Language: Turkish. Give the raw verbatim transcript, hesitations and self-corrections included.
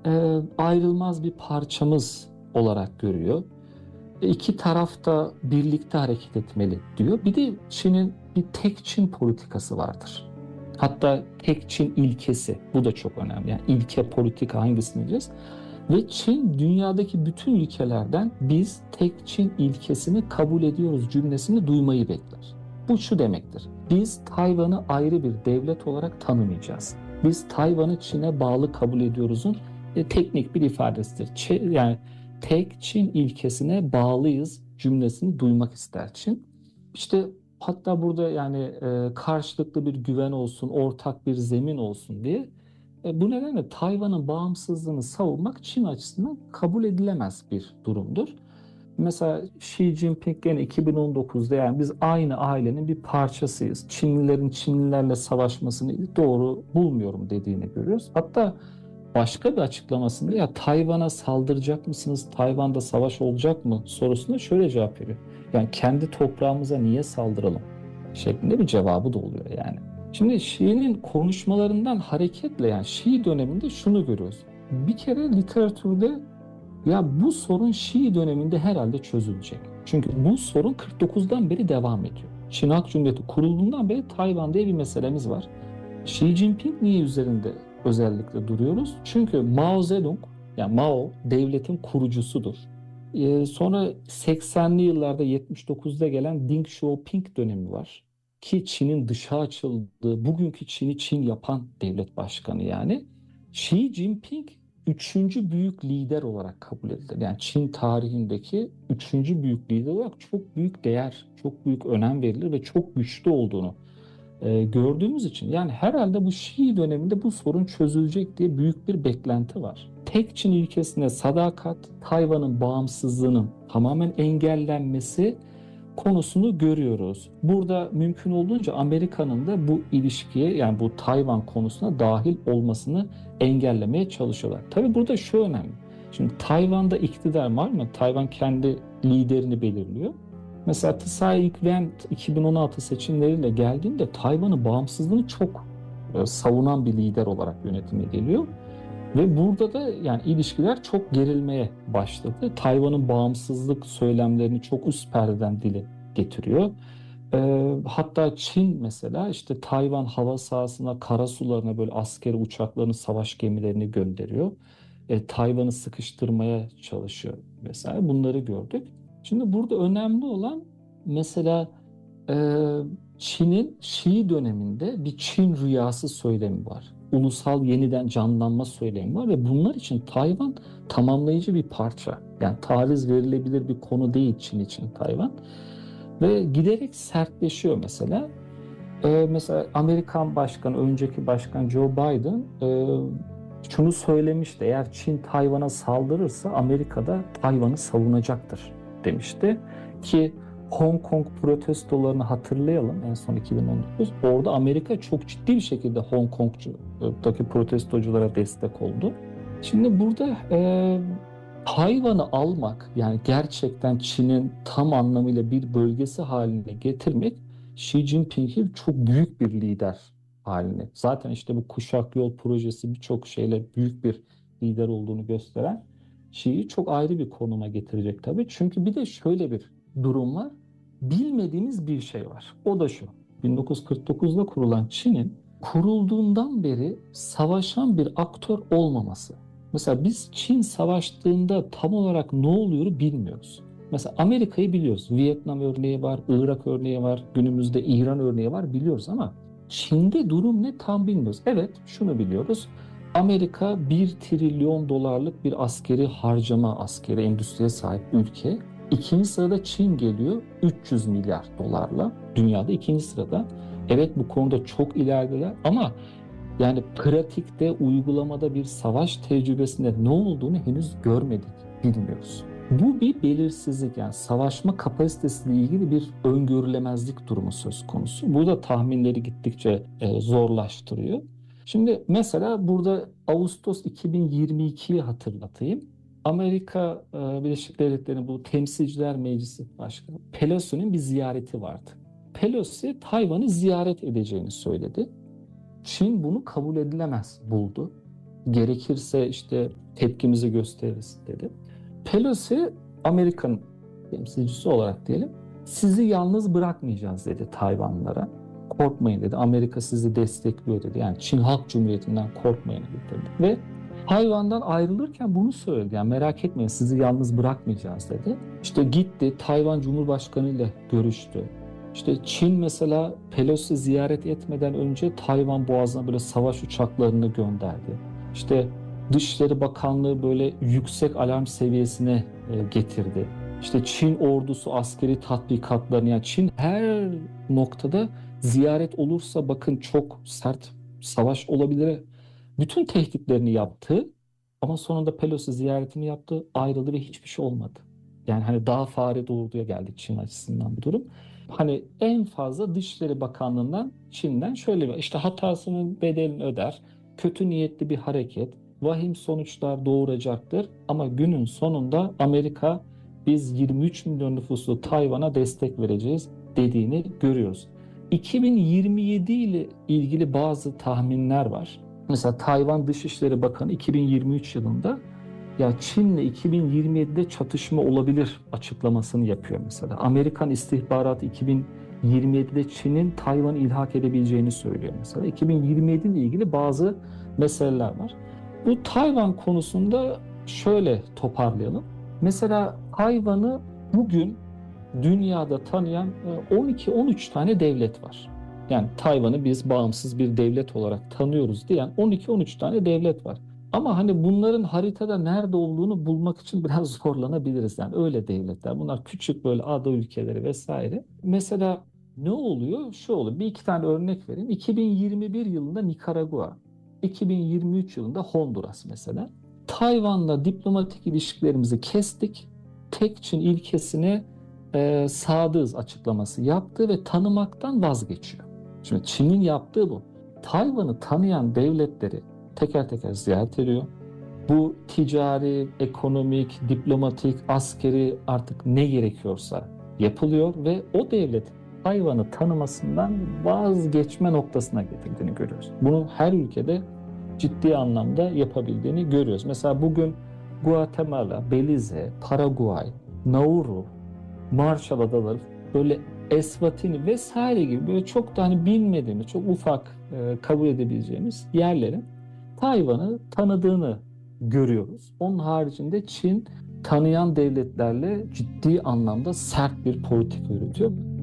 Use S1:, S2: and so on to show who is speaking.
S1: e, ayrılmaz bir parçamız olarak görüyor. E, İki taraf da birlikte hareket etmeli diyor. Bir de Çin'in bir tek Çin politikası vardır. Hatta tek Çin ilkesi, bu da çok önemli. Yani ilke politika hangisini diyeceğiz? Ve Çin dünyadaki bütün ülkelerden biz tek Çin ilkesini kabul ediyoruz cümlesini duymayı bekler. Bu şu demektir: biz Tayvan'ı ayrı bir devlet olarak tanımayacağız. Biz Tayvan'ı Çin'e bağlı kabul ediyoruz'un e, teknik bir ifadesidir. Ç- yani tek Çin ilkesine bağlıyız cümlesini duymak ister Çin. İşte hatta burada yani e, karşılıklı bir güven olsun, ortak bir zemin olsun diye e, bu nedenle Tayvan'ın bağımsızlığını savunmak Çin açısından kabul edilemez bir durumdur. Mesela Xi Jinping gene iki bin on dokuzda yani biz aynı ailenin bir parçasıyız, Çinlilerin Çinlilerle savaşmasını doğru bulmuyorum dediğini görüyoruz. Hatta başka bir açıklamasında ya Tayvan'a saldıracak mısınız, Tayvan'da savaş olacak mı sorusuna şöyle cevap veriyor: yani kendi toprağımıza niye saldıralım şeklinde bir cevabı da oluyor yani. Şimdi Şii'nin konuşmalarından hareketle yani Şii döneminde şunu görüyoruz. Bir kere literatürde ya bu sorun Şii döneminde herhalde çözülecek. Çünkü bu sorun kırk dokuzdan beri devam ediyor. Çin Halk Cumhuriyeti kurulduğundan beri Tayvan diye bir meselemiz var. Xi Jinping niye üzerinde özellikle duruyoruz? Çünkü Mao Zedong, yani Mao devletin kurucusudur. Ee, sonra seksenli yıllarda yetmiş dokuzda gelen Deng Xiaoping dönemi var. Ki Çin'in dışa açıldığı, bugünkü Çin'i Çin yapan devlet başkanı yani. Xi Jinping üçüncü büyük lider olarak kabul edilir. Yani Çin tarihindeki üçüncü büyük lider olarak çok büyük değer, çok büyük önem verilir ve çok güçlü olduğunu e, gördüğümüz için yani herhalde bu Şii döneminde bu sorun çözülecek diye büyük bir beklenti var. Tek Çin ilkesine sadakat, Tayvan'ın bağımsızlığının tamamen engellenmesi konusunu görüyoruz. Burada mümkün olduğunca Amerika'nın da bu ilişkiye yani bu Tayvan konusuna dahil olmasını engellemeye çalışıyorlar. Tabii burada şu önemli. Şimdi Tayvan'da iktidar var mı? Tayvan kendi liderini belirliyor. Mesela Tsai Ing-wen iki bin on altı seçimleriyle geldiğinde Tayvan'ın bağımsızlığını çok e, savunan bir lider olarak yönetime geliyor. Ve burada da yani ilişkiler çok gerilmeye başladı. Tayvan'ın bağımsızlık söylemlerini çok üst perdeden dile getiriyor. Ee, hatta Çin mesela işte Tayvan hava sahasına, kara sularına böyle askeri uçaklarını, savaş gemilerini gönderiyor. E, Tayvan'ı sıkıştırmaya çalışıyor vesaire. Bunları gördük. Şimdi burada önemli olan mesela e, Çin'in Şii döneminde bir Çin rüyası söylemi var. Ulusal yeniden canlanma söylemi var ve bunlar için Tayvan tamamlayıcı bir parça. Yani taviz verilebilir bir konu değil Çin için Tayvan. Ve giderek sertleşiyor mesela. Ee, mesela Amerikan başkanı, önceki başkan Joe Biden e, şunu söylemişti: eğer Çin Tayvan'a saldırırsa Amerika da Tayvan'ı savunacaktır demişti. Ki Hong Kong protestolarını hatırlayalım, en son iki bin on dokuz. Orada Amerika çok ciddi bir şekilde Hong Kong'daki protestoculara destek oldu. Şimdi burada e, Tayvan'ı almak yani gerçekten Çin'in tam anlamıyla bir bölgesi haline getirmek Xi Jinping'i çok büyük bir lider haline. Zaten işte bu Kuşak Yol projesi birçok şeyle büyük bir lider olduğunu gösteren Xi'yi çok ayrı bir konuma getirecek tabii. Çünkü bir de şöyle bir durum var. Bilmediğimiz bir şey var. O da şu: bin dokuz yüz kırk dokuzda kurulan Çin'in kurulduğundan beri savaşan bir aktör olmaması. Mesela biz Çin savaştığında tam olarak ne oluyor bilmiyoruz. Mesela Amerika'yı biliyoruz. Vietnam örneği var, Irak örneği var, günümüzde İran örneği var, biliyoruz ama Çin'de durum ne tam bilmiyoruz. Evet, şunu biliyoruz. Amerika bir trilyon dolarlık bir askeri harcama, askeri endüstriye sahip ülke. İkinci sırada Çin geliyor üç yüz milyar dolarla. Dünyada ikinci sırada. Evet, bu konuda çok ilerideler ama yani pratikte, uygulamada bir savaş tecrübesinde ne olduğunu henüz görmedik, bilmiyoruz. Bu bir belirsizlik, yani savaşma kapasitesiyle ilgili bir öngörülemezlik durumu söz konusu. Bu da tahminleri gittikçe e, zorlaştırıyor. Şimdi mesela burada Ağustos iki bin yirmi ikiyi hatırlatayım. Amerika e, Birleşik Devletleri'nin bu Temsilciler Meclisi Başkanı Pelosi'nin bir ziyareti vardı. Pelosi Tayvan'ı ziyaret edeceğini söyledi. Çin bunu kabul edilemez buldu. Gerekirse işte tepkimizi gösteririz dedi. Pelosi, Amerika'nın temsilcisi olarak diyelim, sizi yalnız bırakmayacağız dedi Tayvanlılara. Korkmayın dedi. Amerika sizi destekliyor dedi. Yani Çin Halk Cumhuriyeti'nden korkmayın dedi. Ve Tayvan'dan ayrılırken bunu söyledi. Yani merak etmeyin, sizi yalnız bırakmayacağız dedi. İşte gitti Tayvan Cumhurbaşkanı ile görüştü. İşte Çin mesela Pelosi ziyaret etmeden önce Tayvan Boğazı'na böyle savaş uçaklarını gönderdi. İşte Dışişleri Bakanlığı böyle yüksek alarm seviyesine getirdi. İşte Çin ordusu askeri tatbikatlarını, yani Çin her noktada ziyaret olursa bakın çok sert savaş olabilir. Bütün tehditlerini yaptı ama sonunda Pelosi ziyaretini yaptı, ayrıldı ve hiçbir şey olmadı. Yani hani daha fare doğurduya geldi Çin açısından bu durum. Hani en fazla Dışişleri Bakanlığı'ndan, Çin'den şöyle bir işte hatasının bedelini öder, kötü niyetli bir hareket, vahim sonuçlar doğuracaktır ama günün sonunda Amerika biz yirmi üç milyon nüfuslu Tayvan'a destek vereceğiz dediğini görüyoruz. iki bin yirmi yedi ile ilgili bazı tahminler var. Mesela Tayvan Dışişleri Bakanı iki bin yirmi üç yılında ya Çin'le iki bin yirmi yedide çatışma olabilir açıklamasını yapıyor mesela. Amerikan istihbaratı iki bin yirmi yedide Çin'in Tayvan'ı ilhak edebileceğini söylüyor mesela. iki bin yirmi yedi ile ilgili bazı meseleler var. Bu Tayvan konusunda şöyle toparlayalım. Mesela Tayvan'ı bugün dünyada tanıyan on iki on üç tane devlet var. Yani Tayvan'ı biz bağımsız bir devlet olarak tanıyoruz diyen on iki on üç tane devlet var. Ama hani bunların haritada nerede olduğunu bulmak için biraz zorlanabiliriz. Yani öyle devletler. Bunlar küçük böyle ada ülkeleri vesaire. Mesela ne oluyor? Şu oluyor. Bir iki tane örnek vereyim. iki bin yirmi bir yılında Nikaragua, iki bin yirmi üç yılında Honduras mesela. Tayvan'la diplomatik ilişkilerimizi kestik. Tek Çin ilkesine e, sadığız açıklaması yaptı ve tanımaktan vazgeçiyor. Şimdi Çin'in yaptığı bu. Tayvan'ı tanıyan devletleri teker teker ziyaret ediyor. Bu ticari, ekonomik, diplomatik, askeri artık ne gerekiyorsa yapılıyor ve o devlet Tayvan'ı tanımasından vazgeçme noktasına getirdiğini görüyoruz. Bunu her ülkede ciddi anlamda yapabildiğini görüyoruz. Mesela bugün Guatemala, Belize, Paraguay, Nauru, Marshall Adaları, böyle Eswatini vesaire gibi böyle çok da hani bilmediğimiz, çok ufak e, kabul edebileceğimiz yerlerin Tayvan'ı tanıdığını görüyoruz. Onun haricinde Çin tanıyan devletlerle ciddi anlamda sert bir politika yürütüyor.